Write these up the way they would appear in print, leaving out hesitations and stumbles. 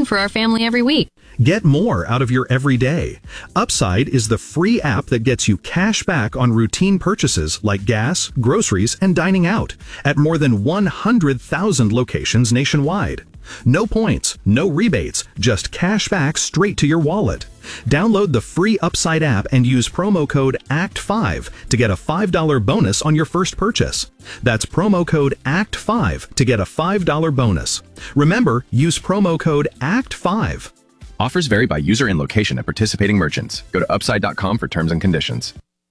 fun for our family every week. Get more out of your everyday. Upside is the free app that gets you cash back on routine purchases like gas, groceries, and dining out at more than 100,000 locations nationwide. No points, no rebates, just cash back straight to your wallet. Download the free Upside app and use promo code ACT5 to get a $5 bonus on your first purchase. That's promo code ACT5 to get a $5 bonus. Remember, use promo code ACT5. Offers vary by user and location at participating merchants. Go to upside.com for terms and conditions.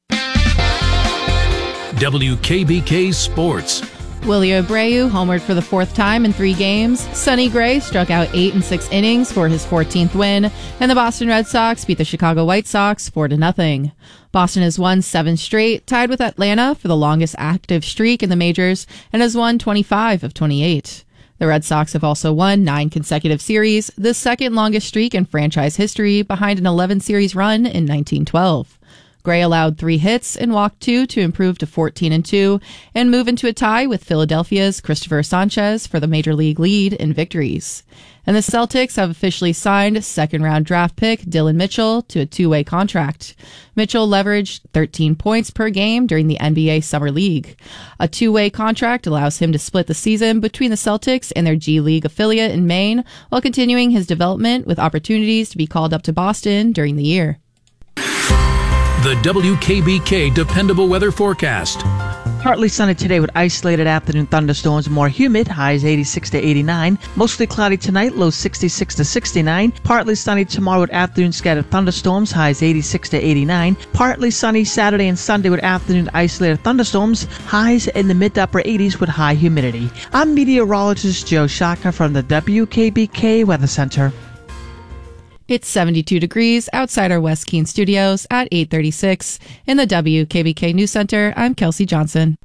WKBK Sports. Willie Abreu homered for the fourth time in 3 games. Sonny Gray struck out 8 in 6 innings for his 14th win, and the Boston Red Sox beat the Chicago White Sox 4-0. Boston has won 7 straight, tied with Atlanta for the longest active streak in the majors, and has won 25 of 28. The Red Sox have also won 9 consecutive series, the second longest streak in franchise history, behind an 11-series run in 1912. Gray allowed 3 hits and walked 2 to improve to 14-2 and move into a tie with Philadelphia's Christopher Sanchez for the major league lead in victories. And the Celtics have officially signed second-round draft pick Dylan Mitchell to a 2-way contract. Mitchell leveraged 13 points per game during the NBA Summer League. A 2-way contract allows him to split the season between the Celtics and their G League affiliate in Maine, while continuing his development with opportunities to be called up to Boston during the year. The WKBK Dependable Weather Forecast. Partly sunny today with isolated afternoon thunderstorms, more humid, highs 86 to 89. Mostly cloudy tonight, lows 66 to 69. Partly sunny tomorrow with afternoon scattered thunderstorms, highs 86 to 89. Partly sunny Saturday and Sunday with afternoon isolated thunderstorms, highs in the mid to upper 80s with high humidity. I'm meteorologist Joe Shaka from the WKBK Weather Center. It's 72 degrees outside our West Keene studios at 8:36. In the WKBK News Center, I'm Kelsey Johnson.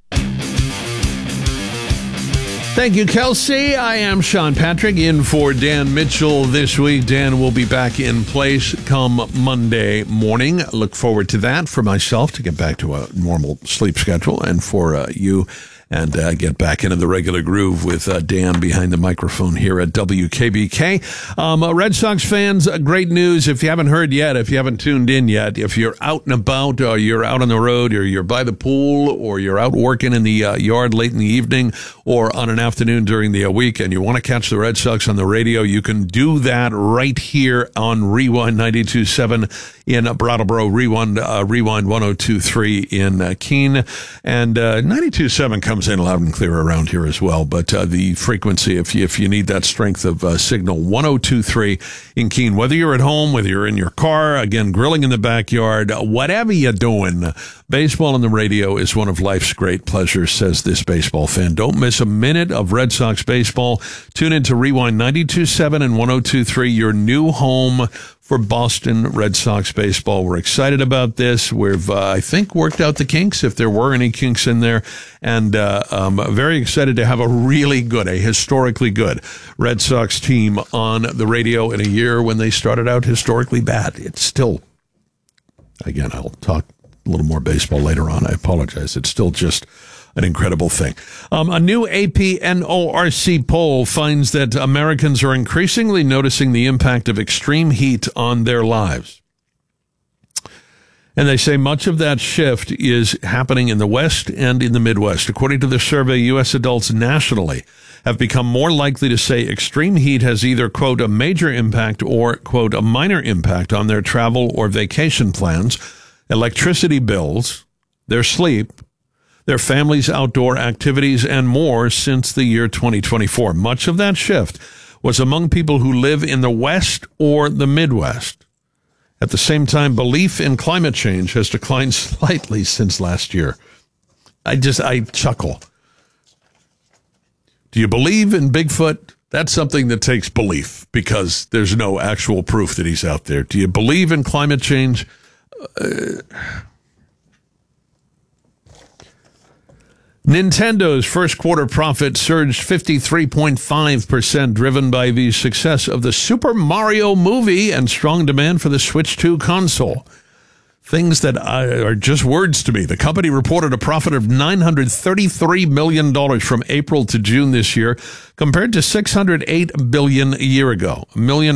Thank you, Kelsey. I am Sean Patrick in for Dan Mitchell this week. Dan will be back in place come Monday morning. Look forward to that for myself to get back to a normal sleep schedule and for you and get back into the regular groove with Dan behind the microphone here at WKBK. Red Sox fans, great news. If you haven't heard yet, if you haven't tuned in yet, if you're out and about, or you're out on the road, or you're by the pool, or you're out working in the yard late in the evening, or on an afternoon during the week, and you want to catch the Red Sox on the radio, you can do that right here on Rewind 92.7 in Brattleboro, Rewind 102.3 in Keene, and 92.7 comes in loud and clear around here as well. But the frequency, if you need that strength of signal, 102.3 in Keene. Whether you're at home, whether you're in your car, again, grilling in the backyard, whatever you're doing, baseball on the radio is one of life's great pleasures, says this baseball fan. Don't miss a minute of Red Sox baseball. Tune into Rewind 92.7 and 102.3, your new home for Boston Red Sox baseball. We're excited about this. We've, I think, worked out the kinks, if there were any kinks in there, and very excited to have a historically good Red Sox team on the radio in a year when they started out historically bad. It's still, again, I'll talk a little more baseball later on. I apologize. It's still just an incredible thing. A new AP NORC poll finds that Americans are increasingly noticing the impact of extreme heat on their lives. And they say much of that shift is happening in the West and in the Midwest. According to the survey, U.S. adults nationally have become more likely to say extreme heat has either, quote, a major impact or, quote, a minor impact on their travel or vacation plans, electricity bills, their sleep, their families' outdoor activities, and more since the year 2024. Much of that shift was among people who live in the West or the Midwest. At the same time, belief in climate change has declined slightly since last year. I chuckle. Do you believe in Bigfoot? That's something that takes belief because there's no actual proof that he's out there. Do you believe in climate change? Nintendo's first quarter profit surged 53.5%, driven by the success of the Super Mario movie and strong demand for the Switch 2 console. Things that are just words to me. The company reported a profit of $933 million from April to June this year, compared to $608 billion a year ago. $1 million